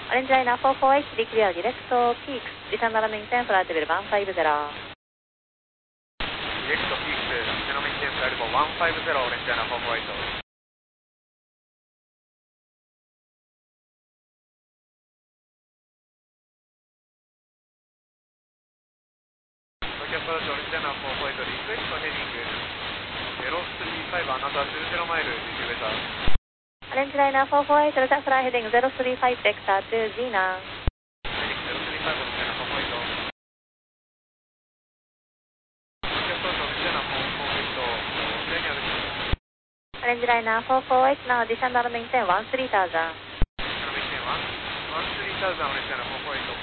Orange Liner 448, declare direct to Peaks, descend on maintain flight level 150. Direct to Peaks, descend on maintain flight level 150, Orange Liner 448. Approach Orange Liner 448, request for heading 035, another 00 mile, vector. Orange Liner 448, Delta fly heading 035 vector to Gina. Heading 035, Orange Liner 448. Approach Orange Liner 448, Daniel. Orange Liner 448, now descend on maintain 13,000. Maintain 13,000, Orange Liner 448.